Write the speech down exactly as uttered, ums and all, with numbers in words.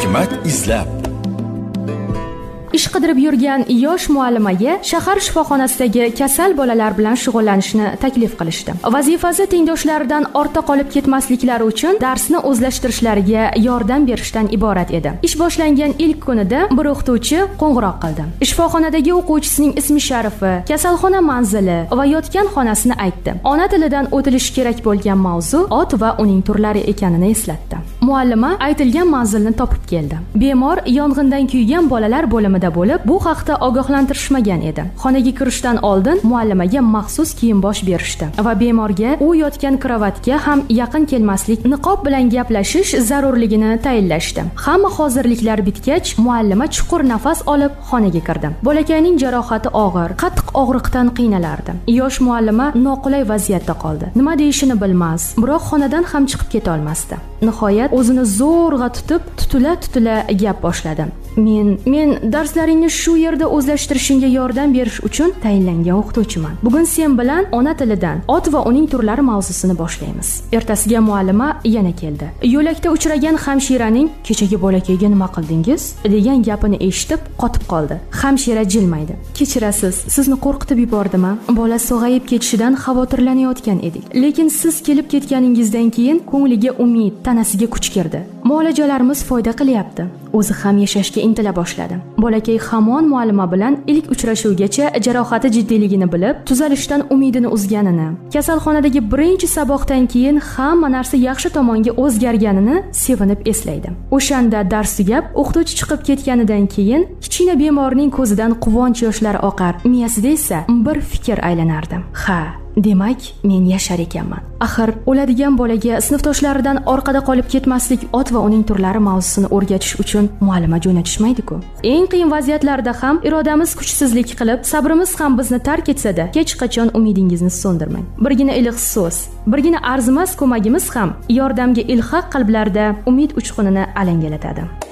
hikmat izlab. Ish qidirib yurgan yosh muallimaga shahar shifoxonasidagi kasal bolalar bilan shug'ullanishni taklif qilishdi. Vazifasi tengdoshlaridan ortda qolib ketmasliklari uchun darsni o'zlashtirishlariga yordam berishdan iborat edi. Ish boshlangan ilk kunida bir o'qituvchi qo'ng'iroq qildi. Shifoxonadagi o'quvchisining ismi sharifi, kasalxona manzili va yotgan xonasini aytdi. Ona tilidan o'tilishi kerak bo'lgan mavzu ot va uning turlari ekanini eslatdi. Muallima aytilgan manzilni topib keldi. Bemor yong'indan kuygan bolalar bo'limida bo'lib, bu haqda ogohlantirishmagan edi. Xonaga kirishdan oldin muallimaga maxsus kiyim-bosh berishdi va bemorga u yotgan kravatga ham yaqin kelmaslik, niqob bilan gaplashish zarurligini tayinlashdi. Hamma hozirliklar bitgach, muallima chuqur nafas olib xonaga kirdi. Bolakayning jarohati og'ir, qattiq og'riqdan qiynalardi. Yosh muallima noqulay vaziyatda qoldi. Nima deyishini bilmas, biroq xonadan ham chiqib keta olmasdi. Nihoyat o'zini zo'rg'a tutib, tutula-tutula gap boshladi. Men men darslaringni shu yerda o'zlashtirishingga yordam berish uchun tayinlangan o'qituvchiman. Bugun sen bilan ona tilidan ot va uning turlari mavzusini boshlaymiz. Ertasiga muallima yana keldi. Yo'lakda uchragan hamshiraning "Kechagi bolakayga nima qildingiz?" degan gapini eshitib qotib qoldi. Hamshira jilmaydi. "Kechirasiz, sizni qo'rqitib yubordimmi? Bola sog'ayib ketishidan xavotirlanayotgan edik. Lekin siz kelib ketganingizdan keyin ko'ngliga umid, tanasiga kuch kirdi. Muolajalarimiz foyda qilyapti." O'zi ham yashashga intila boshladi. Bolakay hamon muallima bilan ilk uchrashuvgacha jarohati jiddiyligini bilib, tuzalishdan umidini uzganini, kasalxonadagi birinchi saboqdan keyin hamma narsa yaxshi tomonga o'zgarganini sevinib eslaydi. O'shanda dars tugab, o'qituvchi chiqib ketganidan keyin kichkina bemorning ko'zidan quvonch yoshlari oqar, miyasida esa bir fikr aylanardi. Ha, demak, men yashar ekanman. Axir o'ladigan bolaga sinfdoshlaridan orqada qolib ketmaslik, ot va uning turlari mavzusini o'rgatish uchun muallima jo'natishmaydi-ku. Eng qiyin vaziyatlarda ham irodamiz kuchsizlik qilib, sabrimiz ham bizni tark etsa-da, hech qachon umidingizni so'ndirmang. Birgina iliq so'z, birgina arzimas ko'magimiz ham yordamga ilhaq qalblarda umid uchqunini alangalatadi.